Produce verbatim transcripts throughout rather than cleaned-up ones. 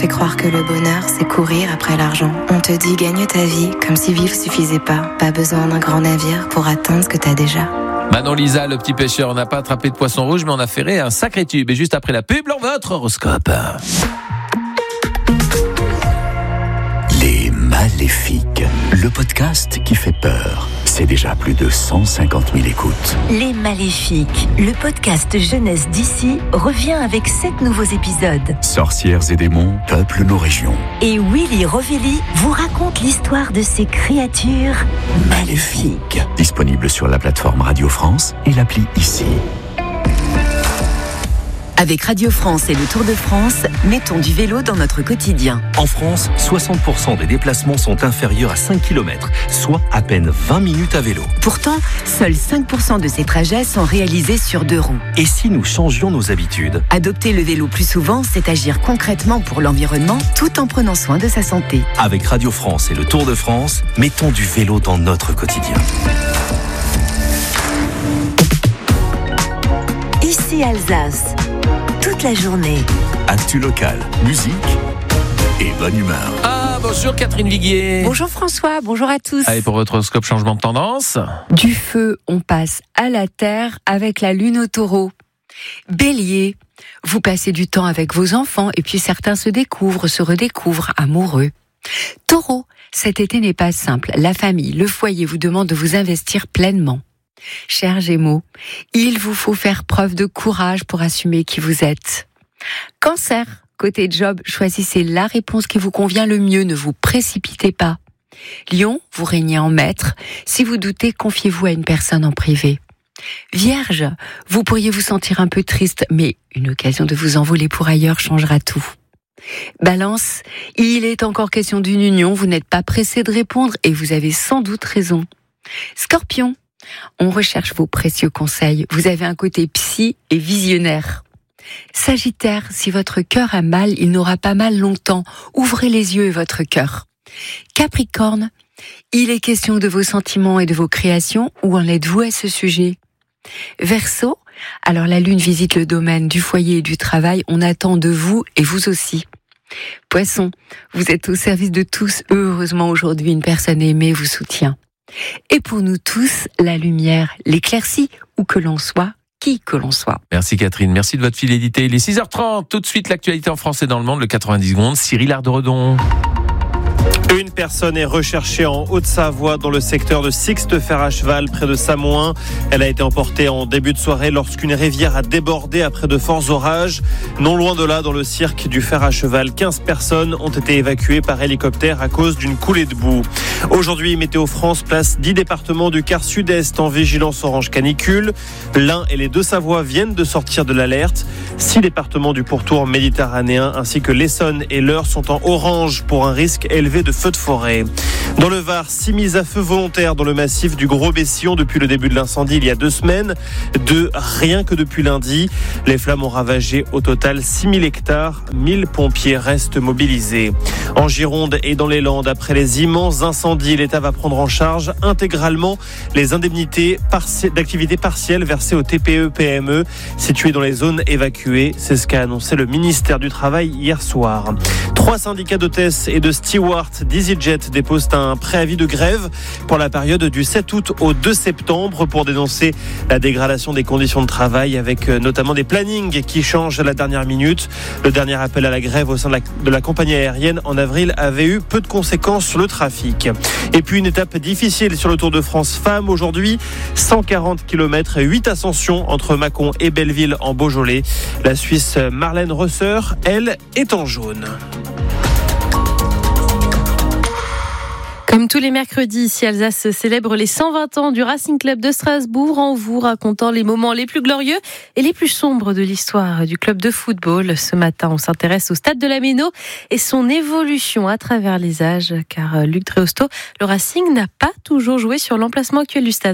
fait croire que le bonheur, c'est courir après l'argent. On te dit gagne ta vie, comme si vivre suffisait pas. Pas besoin d'un grand navire pour atteindre ce que t'as déjà. Manon Lisa, le petit pêcheur, on n'a pas attrapé de poisson rouge, mais on a ferré un sacré tube. Et juste après la pub, on va votre horoscope. Les Maléfiques, le podcast qui fait peur. C'est déjà plus de cent cinquante mille écoutes. Les Maléfiques, le podcast jeunesse d'ici, revient avec sept nouveaux épisodes. Sorcières et démons peuplent nos régions. Et Willy Rovelli vous raconte l'histoire de ces créatures maléfiques. Disponible sur la plateforme Radio France et l'appli Ici. Avec Radio France et le Tour de France, mettons du vélo dans notre quotidien. En France, soixante pour cent des déplacements sont inférieurs à cinq kilomètres, soit à peine vingt minutes à vélo. Pourtant, seuls cinq pour cent de ces trajets sont réalisés sur deux roues. Et si nous changions nos habitudes ? Adopter le vélo plus souvent, c'est agir concrètement pour l'environnement tout en prenant soin de sa santé. Avec Radio France et le Tour de France, mettons du vélo dans notre quotidien. Ici Alsace. Toute la journée. Actu locale, musique et bonne humeur. Ah, bonjour Catherine Viguier. Bonjour François, bonjour à tous. Allez, pour votre horoscope, changement de tendance. Du feu, on passe à la terre avec la lune au taureau. Bélier, vous passez du temps avec vos enfants et puis certains se découvrent, se redécouvrent amoureux. Taureau, cet été n'est pas simple. La famille, le foyer vous demandent de vous investir pleinement. Chers Gémeaux, il vous faut faire preuve de courage pour assumer qui vous êtes. Cancer, côté job, choisissez la réponse qui vous convient le mieux, ne vous précipitez pas. Lion, vous régnez en maître. Si vous doutez, confiez-vous à une personne en privé. Vierge, vous pourriez vous sentir un peu triste, mais une occasion de vous envoler pour ailleurs changera tout. Balance, il est encore question d'une union, vous n'êtes pas pressé de répondre et vous avez sans doute raison. Scorpion, on recherche vos précieux conseils. Vous avez un côté psy et visionnaire. Sagittaire, si votre cœur a mal, il n'aura pas mal longtemps. Ouvrez les yeux et votre cœur. Capricorne, il est question de vos sentiments et de vos créations. Où en êtes-vous à ce sujet ? Verseau, alors la lune visite le domaine du foyer et du travail. On attend de vous et vous aussi. Poisson, vous êtes au service de tous. Heureusement, aujourd'hui, une personne aimée vous soutient. Et pour nous tous, la lumière, l'éclaircie, où que l'on soit, qui que l'on soit. Merci Catherine, merci de votre fidélité. Il est six heures trente, tout de suite l'actualité en France et dans le monde, le quatre-vingt-dix secondes, Cyril Arde-Redon. Une personne est recherchée en Haute-Savoie dans le secteur de Sixte-Fer à cheval près de Samoin. Elle a été emportée en début de soirée lorsqu'une rivière a débordé après de forts orages. Non loin de là, dans le cirque du fer à cheval, quinze personnes ont été évacuées par hélicoptère à cause d'une coulée de boue. Aujourd'hui, Météo France place dix départements du quart sud-est en vigilance orange canicule. L'Ain et les Deux-Savoies viennent de sortir de l'alerte. Six départements du pourtour méditerranéen ainsi que l'Essonne et l'Eure sont en orange pour un risque élevé de feux de forêt. Dans le Var, six mises à feu volontaires dans le massif du Gros-Bessillon depuis le début de l'incendie il y a deux semaines. Deux rien que depuis lundi. Les flammes ont ravagé au total six mille hectares. mille pompiers restent mobilisés. En Gironde et dans les Landes, après les immenses incendies, l'État va prendre en charge intégralement les indemnités parti- d'activité partielle versées aux T P E P M E situées dans les zones évacuées. C'est ce qu'a annoncé le ministère du Travail hier soir. Trois syndicats d'hôtesses et de stewards d'EasyJet déposent un préavis de grève pour la période du sept août au deux septembre pour dénoncer la dégradation des conditions de travail avec notamment des plannings qui changent à la dernière minute. Le dernier appel à la grève au sein de la, de la compagnie aérienne en avril avait eu peu de conséquences sur le trafic. Et puis une étape difficile sur le Tour de France femmes aujourd'hui, cent quarante kilomètres et huit ascensions entre Mâcon et Belleville en Beaujolais. La Suisse Marlène Rösser, elle, est en jaune. Comme tous les mercredis, ici Alsace célèbre les cent vingt ans du Racing Club de Strasbourg en vous racontant les moments les plus glorieux et les plus sombres de l'histoire du club de football. Ce matin, on s'intéresse au stade de la Méno et son évolution à travers les âges, car Luc Dréosto, le Racing n'a pas toujours joué sur l'emplacement actuel du stade.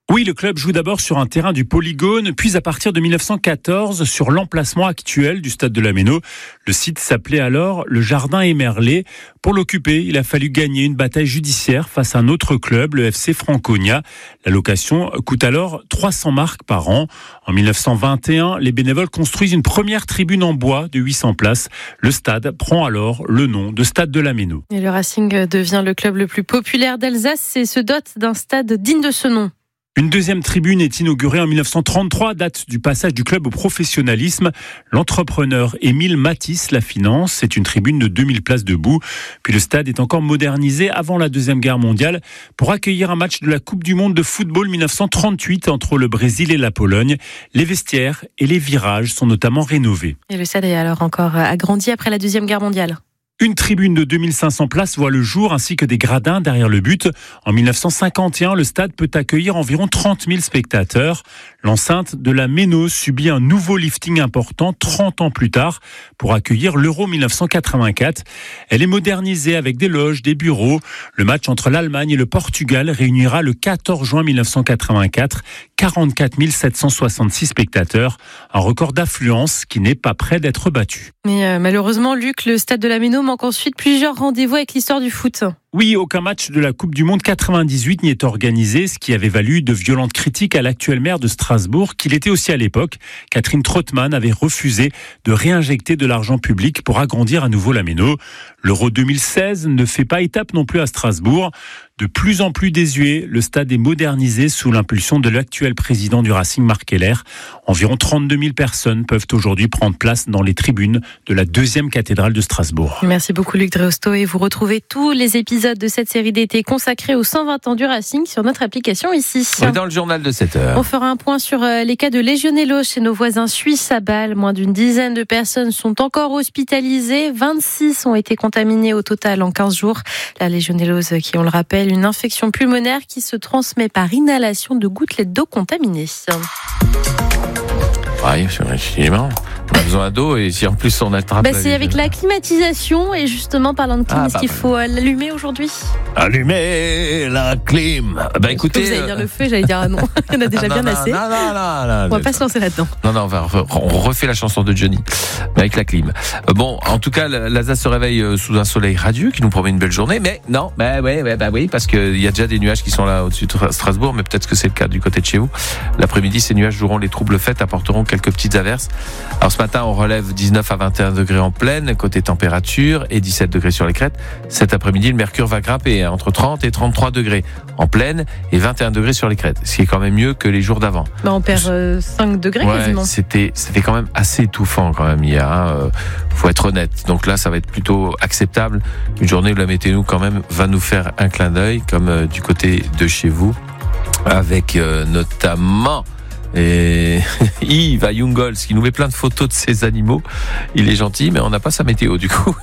Oui, le club joue d'abord sur un terrain du Polygone, puis à partir de mille neuf cent quatorze sur l'emplacement actuel du stade de la Méno. Le site s'appelait alors le Jardin Émerlé. Pour l'occuper, il a fallu gagner une bataille judiciaire face à un autre club, le F C Franconia. La location coûte alors trois cents marks par an. En mille neuf cent vingt et un, les bénévoles construisent une première tribune en bois de huit cents places. Le stade prend alors le nom de Stade de la Méno. Et le Racing devient le club le plus populaire d'Alsace et se dote d'un stade digne de ce nom. Une deuxième tribune est inaugurée en mille neuf cent trente-trois, date du passage du club au professionnalisme. L'entrepreneur Émile Matisse la finance. C'est une tribune de deux mille places debout. Puis le stade est encore modernisé avant la Deuxième Guerre mondiale pour accueillir un match de la Coupe du Monde de football mille neuf cent trente-huit entre le Brésil et la Pologne. Les vestiaires et les virages sont notamment rénovés. Et le stade est alors encore agrandi après la Deuxième Guerre mondiale. Une tribune de deux mille cinq cents places voit le jour ainsi que des gradins derrière le but. En mille neuf cent cinquante et un, le stade peut accueillir environ trente mille spectateurs. L'enceinte de la Méno subit un nouveau lifting important trente ans plus tard pour accueillir l'Euro mille neuf cent quatre-vingt-quatre. Elle est modernisée avec des loges, des bureaux. Le match entre l'Allemagne et le Portugal réunira le quatorze juin mille neuf cent quatre-vingt-quatre quarante-quatre mille sept cent soixante-six spectateurs. Un record d'affluence qui n'est pas près d'être battu. Mais euh, malheureusement, Luc, le stade de la Méno manque ensuite plusieurs rendez-vous avec l'histoire du foot. Oui, aucun match de la Coupe du Monde quatre-vingt-dix-huit n'y est organisé, ce qui avait valu de violentes critiques à l'actuel maire de Strasbourg, qu'il était aussi à l'époque. Catherine Trottmann avait refusé de réinjecter de l'argent public pour agrandir à nouveau la Méno. L'Euro deux mille seize ne fait pas étape non plus à Strasbourg. De plus en plus désuet, le stade est modernisé sous l'impulsion de l'actuel président du Racing, Marc Keller. Environ trente-deux mille personnes peuvent aujourd'hui prendre place dans les tribunes de la deuxième cathédrale de Strasbourg. Merci beaucoup Luc Dreosto et vous retrouvez tous les épisodes de cette série d'été consacrée aux cent vingt ans du Racing sur notre application ici. On est dans le journal de sept heures. On fera un point sur les cas de légionellose chez nos voisins suisses à Bâle. Moins d'une dizaine de personnes sont encore hospitalisées. vingt-six ont été contaminées au total en quinze jours. La légionellose qui, on le rappelle, une infection pulmonaire qui se transmet par inhalation de gouttelettes d'eau contaminées. Oui, c'est marrant. On a besoin d'eau et si en plus on attrape... Bah c'est avec la climatisation et justement parlant de clim, ah, est-ce bah, qu'il faut l'allumer aujourd'hui ? Allumer la clim. Bah écoutez... Vous allez dire le feu, j'allais dire ah non. Il y en a déjà non, bien non, assez. Non, non, non, non, on va pas se lancer là-dedans. Non, non, on, va, on refait la chanson de Johnny, mais avec la clim. Bon, en tout cas, l'Alsace se réveille sous un soleil radieux qui nous promet une belle journée, mais non, bah ouais, ouais bah oui, parce qu'il y a déjà des nuages qui sont là au-dessus de Strasbourg, mais peut-être que c'est le cas du côté de chez vous. L'après-midi, ces nuages joueront les troubles fêtes, apporteront quelques petites averses. Alors ce matin, on relève dix-neuf à vingt et un degrés en plaine, côté température, et dix-sept degrés sur les crêtes. Cet après-midi, le mercure va grimper entre trente et trente-trois degrés en plaine et vingt et un degrés sur les crêtes, ce qui est quand même mieux que les jours d'avant. Bah on perd euh, cinq degrés ouais, quasiment. C'était, c'était quand même assez étouffant quand même hier, hein. Euh, faut être honnête. Donc là, ça va être plutôt acceptable. Une journée où la météo quand même va nous faire un clin d'œil, comme euh, du côté de chez vous, avec euh, notamment... Et Yves à Youngholz qui nous met plein de photos de ses animaux. Il est gentil, mais on n'a pas sa météo du coup.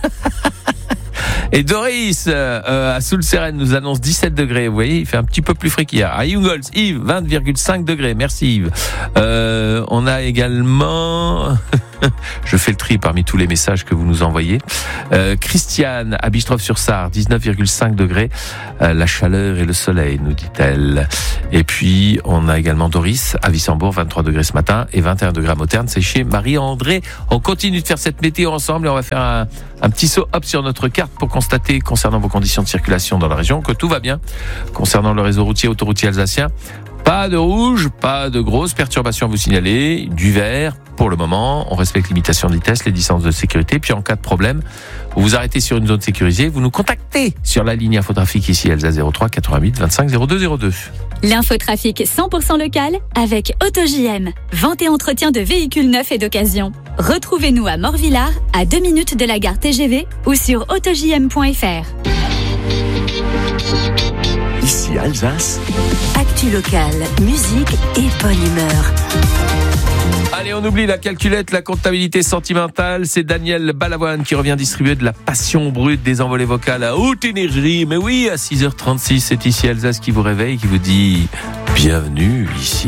Et Doris euh, à Soulseren nous annonce dix-sept degrés. Vous voyez, il fait un petit peu plus frais qu'hier. À Youngholz, Yves, vingt virgule cinq degrés. Merci Yves. Euh, on a également... Je fais le tri parmi tous les messages que vous nous envoyez. Euh, Christiane à Bistrov-sur-Sarre, dix-neuf virgule cinq degrés. Euh, la chaleur et le soleil, nous dit-elle. Et puis, on a également Doris à Wissembourg, vingt-trois degrés ce matin et vingt et un degrés à Moterne. C'est chez Marie-André. On continue de faire cette météo ensemble et on va faire un, un petit saut hop sur notre carte pour constater, concernant vos conditions de circulation dans la région, que tout va bien. Concernant le réseau routier, autoroutier alsacien, pas de rouge, pas de grosses perturbations à vous signaler, du vert pour le moment. On respecte l'imitation de vitesse, les distances de sécurité. Puis en cas de problème, vous vous arrêtez sur une zone sécurisée, vous nous contactez sur la ligne infotrafic ici Elsa zéro trois quatre-vingt-huit vingt-cinq zéro deux zéro deux. L'infotrafic cent pour cent local avec AutoJM. Vente et entretien de véhicules neufs et d'occasion. Retrouvez-nous à Morvillard, à deux minutes de la gare T G V ou sur auto j m point f r. Ici Alsace. Actu locale, musique et bonne humeur. Allez, on oublie la calculette, la comptabilité sentimentale. C'est Daniel Balavoine qui revient distribuer de la passion brute des envolées vocales à haute énergie. Mais oui, à six heures trente-six, c'est ici Alsace qui vous réveille, qui vous dit bienvenue ici.